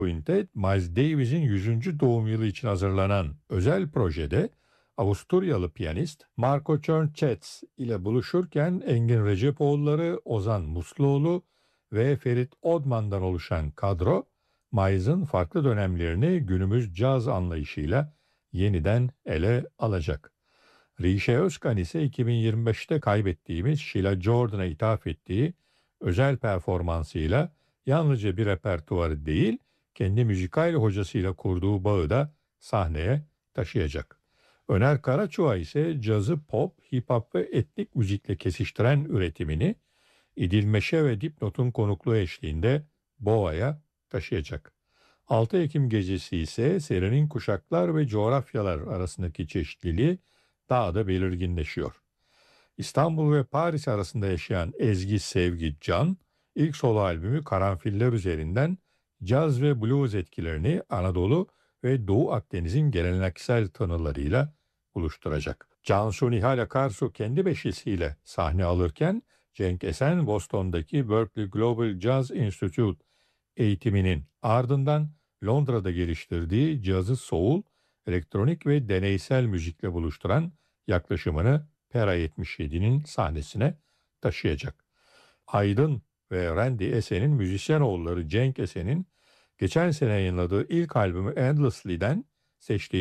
Quintet, Miles Davis'in 100. doğum yılı için hazırlanan özel projede Avusturyalı piyanist Marco Čerňec ile buluşurken Engin Recepoğulları, Ozan Musluoğlu ve Ferit Odman'dan oluşan kadro, Miles'ın farklı dönemlerini günümüz caz anlayışıyla yeniden ele alacak. Riche Özkan ise 2025'te kaybettiğimiz Sheila Jordan'a ithaf ettiği özel performansıyla yalnızca bir repertuarı değil, kendi müzikal hocasıyla kurduğu bağı da sahneye taşıyacak. Öner Karaçuğa ise cazı pop, hip hop ve etnik müzikle kesiştiren üretimini İdil Meşe ve Dipnot'un konukluğu eşliğinde Boğa'ya taşıyacak. 6 Ekim gecesi ise serinin kuşaklar ve coğrafyalar arasındaki çeşitliliği daha da belirginleşiyor. İstanbul ve Paris arasında yaşayan Ezgi Sevgi Can, ilk solo albümü Karanfiller üzerinden caz ve blues etkilerini Anadolu ve Doğu Akdeniz'in geleneksel tınılarıyla buluşturacak. Cansu Nihal Akarsu kendi beşisiyle sahne alırken Cenk Esen Boston'daki Berklee Global Jazz Institute eğitiminin ardından Londra'da geliştirdiği cazı soul, elektronik ve deneysel müzikle buluşturan yaklaşımını Pera 77'nin sahnesine taşıyacak. Aydın ve Randy Esen'in müzisyen oğulları Cenk Esen'in geçen sene yayınladığı ilk albümü Endlessly'den seçtiği